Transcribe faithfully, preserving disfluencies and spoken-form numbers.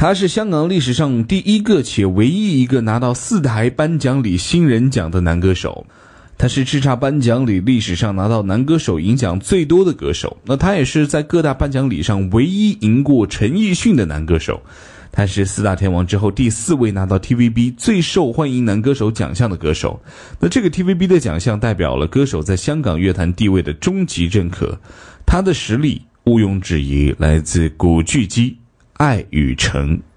他是香港历史上第一个且唯一一个拿到四台颁奖礼新人奖的男歌手。他是叱咤颁奖礼历史上拿到男歌手银奖最多的歌手，那他也是在各大颁奖礼上唯一赢过陈奕迅的男歌手。他是四大天王之后第四位拿到 T V B 最受欢迎男歌手奖项的歌手。那这个 T V B 的奖项代表了歌手在香港乐坛地位的终极认可，他的实力毋庸置疑，来自古巨基《爱与诚》。